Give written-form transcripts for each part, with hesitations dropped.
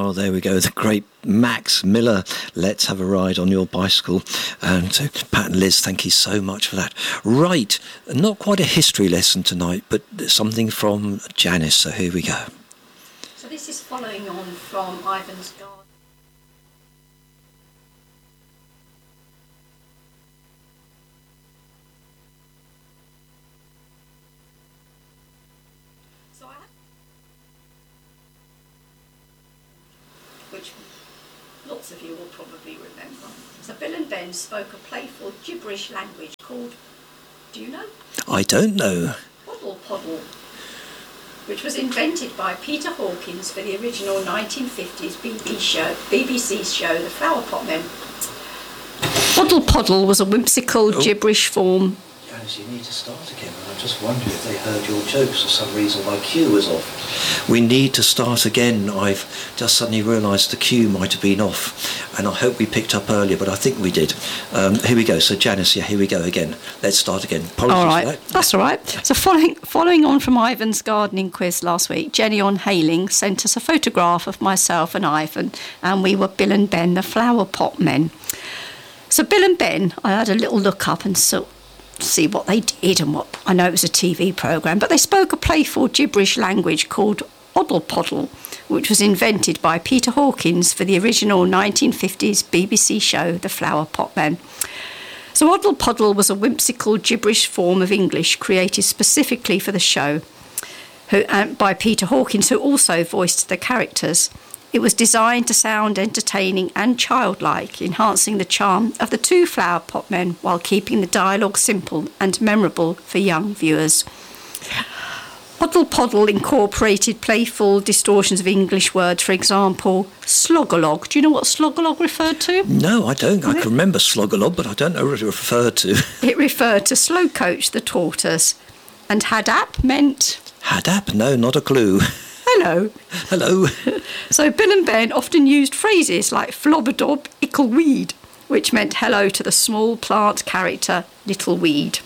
Oh, there we go. The great Max Miller. Let's have a ride on your bicycle. And so, Pat and Liz, thank you so much for that. Right, not quite a history lesson tonight, but something from Janice. So here we go. So this is following on from Ivan's Garden. Which lots of you will probably remember. So Bill and Ben spoke a playful gibberish language called, do you know? I don't know. Poddle Poddle, which was invented by Peter Hawkins for the original 1950s BBC show The Flower Pot Men. Poddle Poddle was a whimsical gibberish form. Janice, you need to start again. I just wondered if they heard your jokes. For some reason my cue was off. We need to start again. I've just suddenly realised the cue might have been off, and I hope we picked up earlier, but I think we did. Here we go. So Janice, yeah, here we go again. Let's start again. Apologies all right, for that. That's all right. So following on from Ivan's gardening quiz last week, Jenny on Hailing sent us a photograph of myself and Ivan, and we were Bill and Ben, the Flower Pot Men. So Bill and Ben, I had a little look up and see what they did and what. I know it was a TV programme, but they spoke a playful gibberish language called Oddle Poddle, which was invented by Peter Hawkins for the original 1950s BBC show The Flower Pot Men. So Oddle Poddle was a whimsical gibberish form of English created specifically for the show by Peter Hawkins, who also voiced the characters. It was designed to sound entertaining and childlike, enhancing the charm of the two Flower Pot Men while keeping the dialogue simple and memorable for young viewers. Oddle Poddle incorporated playful distortions of English words, for example, slogalog. Do you know what slogalog referred to? No, I don't. I can remember slogalog, but I don't know what it referred to. It referred to Slow Coach the tortoise. And hadap meant... Hadap? No, not a clue. Hello. Hello. So Bill and Ben often used phrases like flobberdob, ickle weed, which meant hello to the small plant character, Little Weed.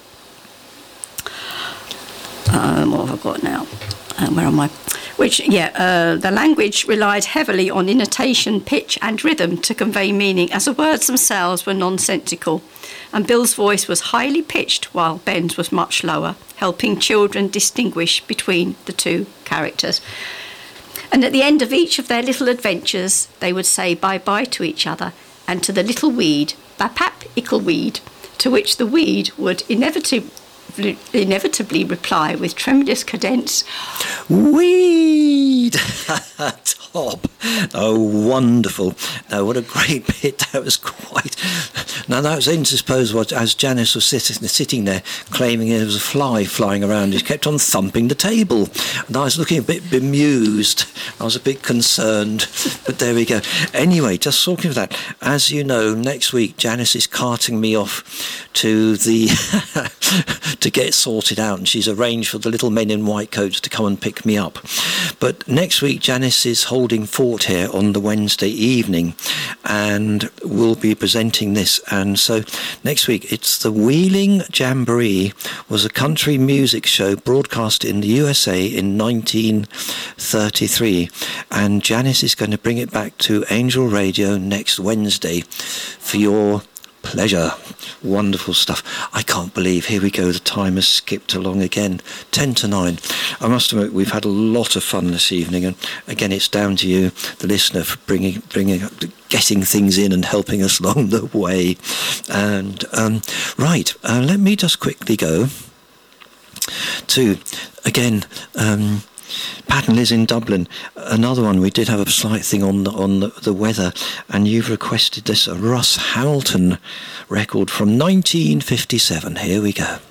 What have I got now? Where am I? The language relied heavily on intonation, pitch and rhythm to convey meaning, as the words themselves were nonsensical. And Bill's voice was highly pitched while Ben's was much lower, helping children distinguish between the two characters. And at the end of each of their little adventures, they would say bye-bye to each other and to the little weed, bapap ickle weed, to which the weed would inevitably reply with tremulous cadence, weed! Top. Oh, wonderful. No, what a great bit. That was quite... Now, that was interspersed as Janice was sitting there claiming there was a fly flying around. He kept on thumping the table. And I was looking a bit bemused. I was a bit concerned. But there we go. Anyway, just talking of that, as you know, next week Janice is carting me off to the... to get sorted out, and she's arranged for the little men in white coats to come and pick me up. But next week Janice is holding fort here on the Wednesday evening, and we'll be presenting this. And so next week it's the Wheeling Jamboree, was a country music show broadcast in the USA in 1933, and Janice is going to bring it back to Angel Radio next Wednesday for your pleasure. Wonderful stuff. I can't believe, here we go, the time has skipped along again. 10 to 9. I must admit, we've had a lot of fun this evening, and again, it's down to you, the listener, for getting things in and helping us along the way. And let me just quickly go to, again, Pat and Liz in Dublin. Another one, we did have a slight thing on the weather, and you've requested this Russ Hamilton record from 1957. Here we go.